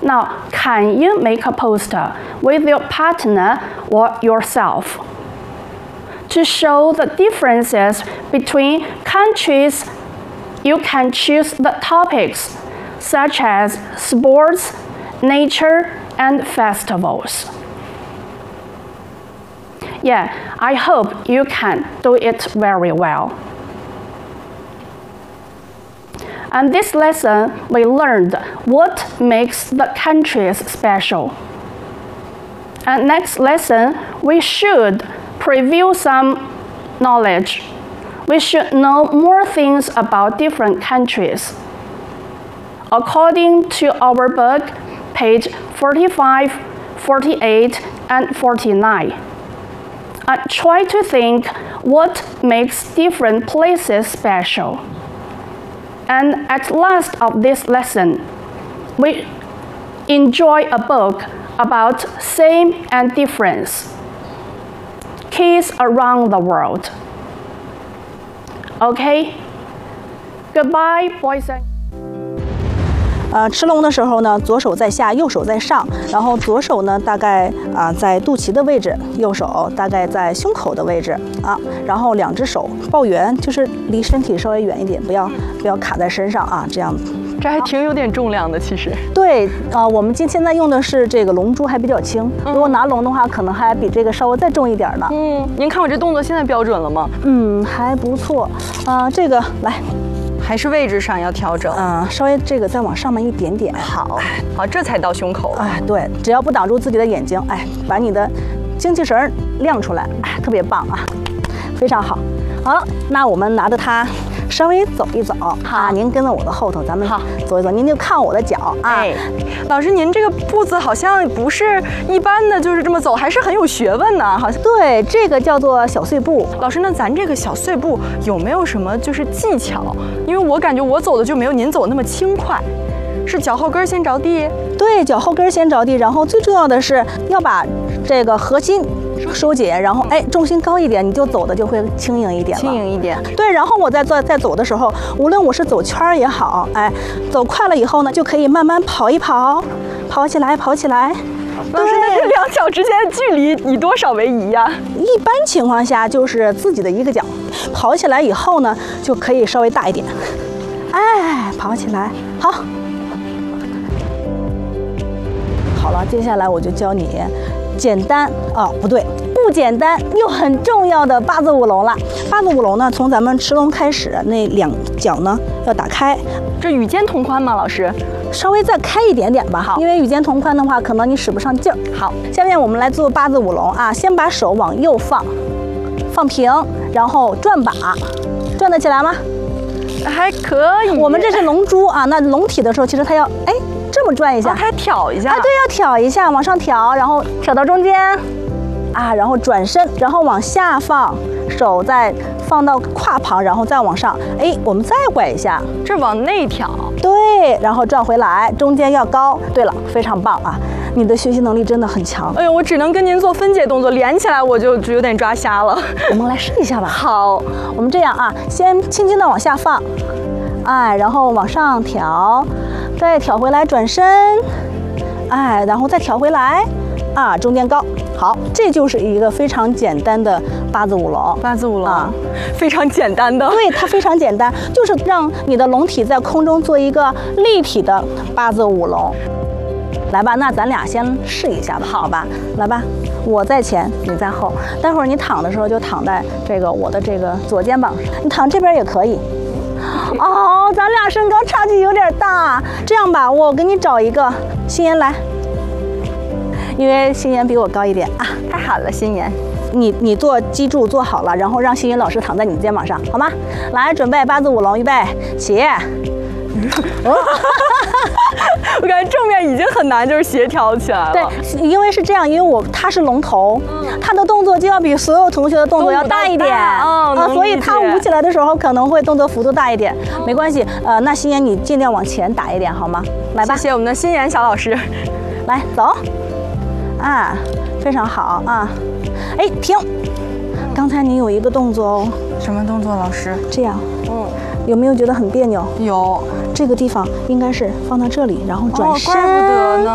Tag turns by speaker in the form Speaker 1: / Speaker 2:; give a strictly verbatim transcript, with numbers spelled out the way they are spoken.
Speaker 1: Now, can you make a poster with your partner or yourself to show the differences between countries? You can choose the topics such as sports, nature, and festivals. Yeah, I hope you can do it very well. And this lesson, we learned what makes the countries special. And next lesson, we should preview some knowledge. We should know more things about different countries. According to our book, page forty-five, forty-eight, and forty-nine. And try to think what makes different places special. And at last of this lesson, we enjoy a book about same and difference. Kids around the world. Okay? Goodbye, boys and
Speaker 2: 呃，吃龙的时候呢，左手在下，右手在上，然后左手呢大概啊、呃、在肚脐的位置，右手大概在胸口的位置啊，然后两只手抱圆，就是离身体稍微远一点，不要不要卡在身上啊，这样。
Speaker 3: 这还挺有点重量的，其实。
Speaker 2: 对，啊、呃，我们今现在用的是这个龙珠，还比较轻。嗯、如果拿龙的话，可能还比这个稍微再重一点呢。
Speaker 3: 嗯，您看我这动作现在标准了吗？
Speaker 2: 嗯，还不错。啊、呃，这个来。
Speaker 3: 还是位置上要调整，
Speaker 2: 嗯，稍微这个再往上面一点点。
Speaker 3: 好，好，这才到胸口。
Speaker 2: 哎，对，只要不挡住自己的眼睛，哎，把你的精气神亮出来，哎，特别棒啊，非常好。好了，那我们拿着它稍微走一走。好，您跟在我的后头，咱们走一走，您就看我的脚啊。
Speaker 3: 哎，老师，您这个步子好像不是一般的，就是这么走，还是很有学问呢，好像。
Speaker 2: 对，这个叫做小碎步。
Speaker 3: 老师，那咱这个小碎步有没有什么就是技巧？因为我感觉我走的就没有您走的那么轻快。 是脚后跟先着地，
Speaker 2: 对，脚后跟先着地，然后最重要的是要把这个核心收紧，然后哎重心高一点，你就走的就会轻盈一点了。
Speaker 3: 轻盈一点，
Speaker 2: 对。然后我在做在走的时候，无论我是走圈儿也好，哎，走快了以后呢，就可以慢慢跑一跑，跑起来，跑起来。
Speaker 3: 老师，那这两脚之间的距离以多少为宜呀？
Speaker 2: 一般情况下就是自己的一个脚，跑起来以后呢，就可以稍微大一点。哎，跑起来，好。 好了，接下来我就教你简单哦，不对，不简单又很重要的八字舞龙了。八字舞龙呢，从咱们持龙开始，那两脚呢要打开。
Speaker 3: 这与肩同宽吗，老师？
Speaker 2: 稍微再开一点点吧，好，因为与肩同宽的话，可能你使不上劲儿。好，下面我们来做八字舞龙啊，先把手往右放，放平，然后转把，转得起来吗？
Speaker 3: 还可以。
Speaker 2: 我们这是龙珠啊，那龙体的时候，其实它要哎。 这么转一下，
Speaker 3: 还挑一下，
Speaker 2: 啊，对，要挑一下，往上挑，然后挑到中间，啊，然后转身，然后往下放，手再放到胯旁，然后再往上，哎，我们再拐一下，
Speaker 3: 这往内挑，
Speaker 2: 对，然后转回来，中间要高。对了，非常棒啊，你的学习能力真的很强。
Speaker 3: 哎呦，我只能跟您做分解动作，连起来我就有点抓瞎了。
Speaker 2: 我们来试一下吧。
Speaker 3: 好，
Speaker 2: 我们这样啊，先轻轻的往下放，哎，然后往上挑。 再挑回来，转身，哎，然后再挑回来，啊，中间高，好，这就是一个非常简单的八字舞龙。
Speaker 3: 八字舞龙啊，非常简单的，
Speaker 2: 对，它非常简单，就是让你的龙体在空中做一个立体的八字舞龙。来吧，那咱俩先试一下吧，好吧？来吧，我在前，你在后，待会儿你躺的时候就躺在这个我的这个左肩膀上，你躺这边也可以。 哦，咱俩身高差距有点大。这样吧，我给你找一个心妍来，因为心妍比我高一点啊。
Speaker 3: 太好了，心妍，
Speaker 2: 你你做基柱做好了，然后让心妍老师躺在你的肩膀上，好吗？来，准备八字舞龙，预备起。
Speaker 3: 我感觉正面已经很难，就是协调起来了。
Speaker 2: 对，因为是这样，因为我他是龙头，嗯、他的动作就要比所有同学的动作要大一点
Speaker 3: 啊、
Speaker 2: 呃，所以他舞起来的时候可能会动作幅度大一点。嗯、没关系，呃，那心妍你尽量往前打一点好吗？来吧，
Speaker 3: 谢谢我们的心妍小老师。
Speaker 2: 来，走，啊，非常好啊，哎，停。刚才你有一个动作哦，
Speaker 3: 什么动作，老师？
Speaker 2: 这样，
Speaker 3: 嗯。
Speaker 2: 有没有觉得很别扭？
Speaker 3: 有，
Speaker 2: 这个地方应该是放到这里，然后转身。
Speaker 3: 哦，怪不得呢。